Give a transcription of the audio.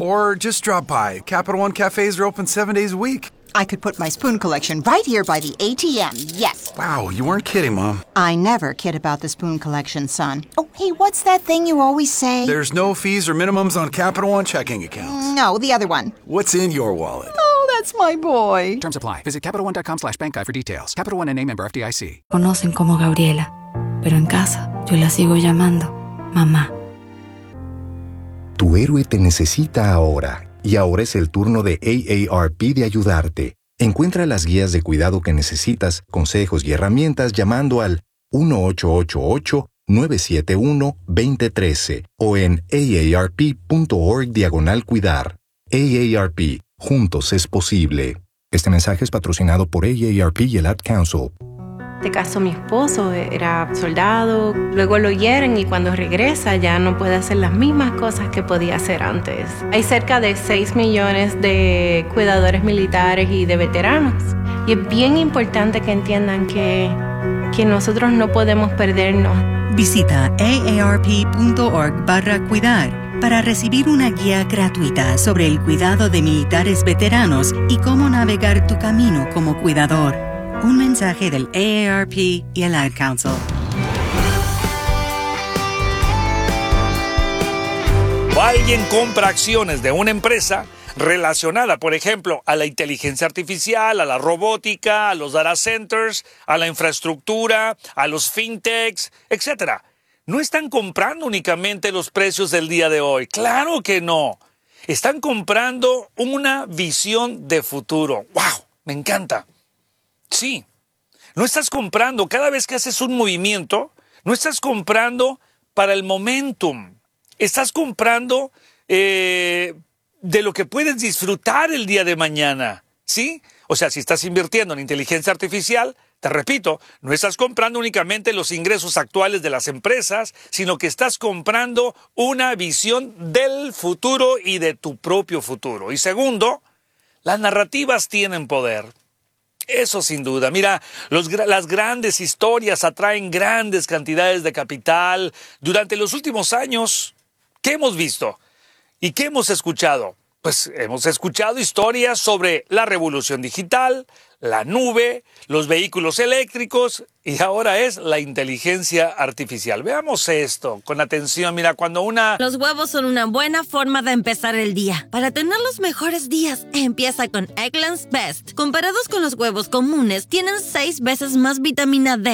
Or just drop by. Capital One cafes are open 7 days a week. I could put my spoon collection right here by the ATM, yes. Wow, you weren't kidding, Mom. I never kid about the spoon collection, son. Oh, hey, what's that thing you always say? There's no fees or minimums on Capital One checking accounts. No, the other one. What's in your wallet? Oh, that's my boy. Terms apply. Visit CapitalOne.com/bankguide for details. Capital One NA, member FDIC. Conocen como Gabriela, pero en casa yo la sigo llamando mamá. Tu héroe te necesita ahora, y ahora es el turno de AARP de ayudarte. Encuentra las guías de cuidado que necesitas, consejos y herramientas llamando al 1-888-971-2013 o en aarp.org/cuidar. AARP, juntos es posible. Este mensaje es patrocinado por AARP y el Ad Council. De caso, mi esposo era soldado, luego lo hieren y cuando regresa ya no puede hacer las mismas cosas que podía hacer antes. Hay cerca de 6 millones de cuidadores militares y de veteranos. Y es bien importante que entiendan que nosotros no podemos perdernos. Visita aarp.org/cuidar para recibir una guía gratuita sobre el cuidado de militares veteranos y cómo navegar tu camino como cuidador. Un mensaje del AARP y el Ad Council. O alguien compra acciones de una empresa relacionada, por ejemplo, a la inteligencia artificial, a la robótica, a los data centers, a la infraestructura, a los fintechs, etc. No están comprando únicamente los precios del día de hoy. ¡Claro que no! Están comprando una visión de futuro. ¡Wow! Me encanta. Sí, no estás comprando, cada vez que haces un movimiento, no estás comprando para el momentum, estás comprando de lo que puedes disfrutar el día de mañana, ¿sí? O sea, si estás invirtiendo en inteligencia artificial, te repito, no estás comprando únicamente los ingresos actuales de las empresas, sino que estás comprando una visión del futuro y de tu propio futuro. Y segundo, las narrativas tienen poder. Eso sin duda. Mira, las grandes historias atraen grandes cantidades de capital. Durante los últimos años, ¿qué hemos visto? ¿Y qué hemos escuchado? Pues hemos escuchado historias sobre la revolución digital, la nube, los vehículos eléctricos y ahora es la inteligencia artificial. Veamos esto con atención. Mira, Los huevos son una buena forma de empezar el día. Para tener los mejores días, empieza con Eggland's Best. Comparados con los huevos comunes, tienen 6 veces más vitamina D.